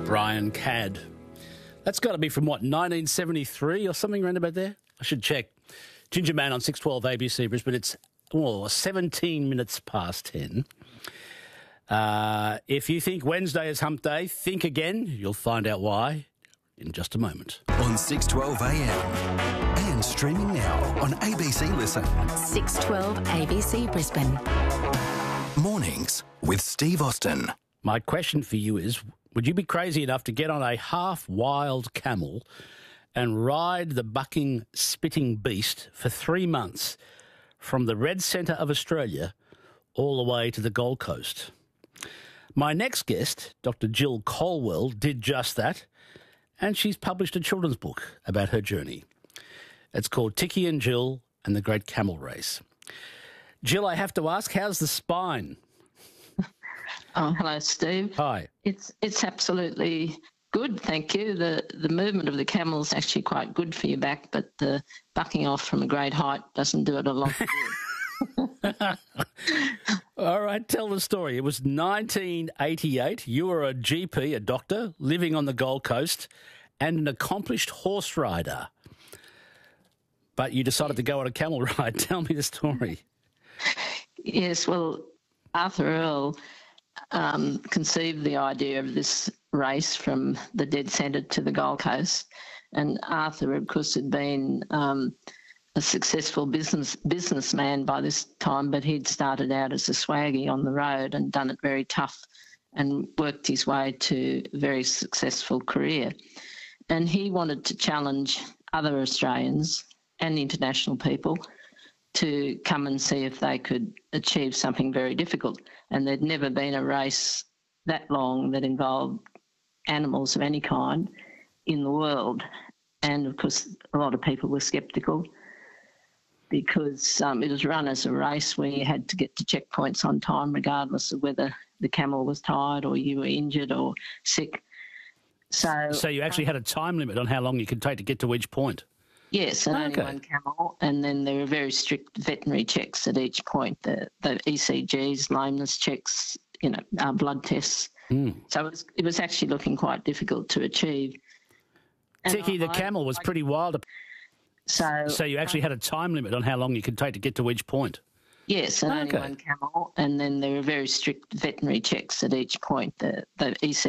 Brian Cadd. That's got to be from, 1973 or something around about there? I should check. Ginger Man on 612 ABC Brisbane. It's 17 minutes past 10. If you think Wednesday is hump day, think again. You'll find out why in just a moment. On 612 AM and streaming now on ABC Listen. 612 ABC Brisbane. Mornings with Steve Austin. My question for you is, would you be crazy enough to get on a half-wild camel and ride the bucking, spitting beast for 3 months from the red centre of Australia all the way to the Gold Coast? My next guest, Dr. Jill Colwell, did just that, and she's published a children's book about her journey. It's called Ticky and Jill and the Great Camel Race. Jill, I have to ask, how's the spine? Oh, hello, Steve. Hi. It's absolutely good, thank you. The movement of the camel is actually quite good for your back, but the bucking off from a great height doesn't do it a lot good. All right, tell the story. It was 1988. You were a GP, a doctor, living on the Gold Coast and an accomplished horse rider. But you decided to go on a camel ride. Tell me the story. Yes, well, Arthur Earl conceived the idea of this race from the dead centre to the Gold Coast. And Arthur, of course, had been a successful businessman by this time, but he'd started out as a swaggy on the road and done it very tough and worked his way to a very successful career. And he wanted to challenge other Australians and international people to come and see if they could achieve something very difficult. And there'd never been a race that long that involved animals of any kind in the world. And, of course, a lot of people were sceptical because it was run as a race where you had to get to checkpoints on time regardless of whether the camel was tired or you were injured or sick. So you actually had a time limit on how long you could take to get to each point? Yes, and only one camel, and then there were very strict veterinary checks at each point, the ECGs, lameness checks, blood tests. So it was actually looking quite difficult to achieve. And Ticky, the camel was pretty wild. So you actually had a time limit on how long you could take to get to each point? Yes, and only one camel, and then there were very strict veterinary checks at each point, the ECGs.